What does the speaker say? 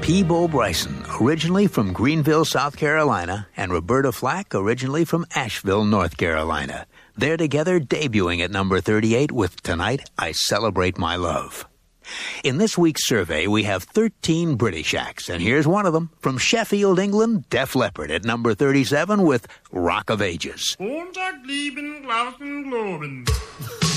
Peabo Bryson, originally from Greenville, South Carolina, and Roberta Flack, originally from Asheville, North Carolina. They're together debuting at number 38 with Tonight I Celebrate My Love. In this week's survey, we have 13 British acts, and here's one of them. From Sheffield, England, Def Leppard at number 37 with Rock of Ages.